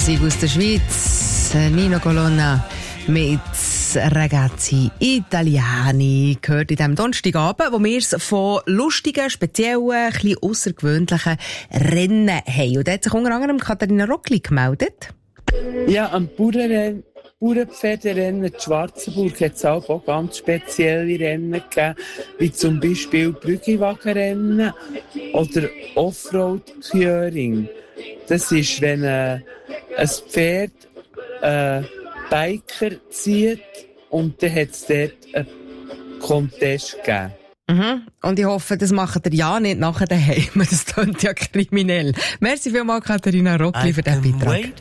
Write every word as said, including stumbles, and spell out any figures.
Musik aus der Schweiz. Nino Colonna mit Ragazzi Italiani gehört in diesem Donnerstagabend, wo wir es von lustigen, speziellen, ein bisschen aussergewöhnlichen Rennen haben. Und da hat sich unter anderem Katharina Rockli gemeldet. Ja, am Bauernrennen, Bauernpferderennen Schwarzenburg hat es auch ganz spezielle Rennen gegeben, wie zum Beispiel Brüggewagenrennen oder Offroad-Curing. Das ist, wenn äh, ein Pferd äh, Biker zieht und dann hat es dort einen Contest gegeben. Mhm. Und ich hoffe, das macht ihr ja nicht nachher daheim. Das klingt ja kriminell. Merci vielmals, Katharina Rockli, für diesen Beitrag.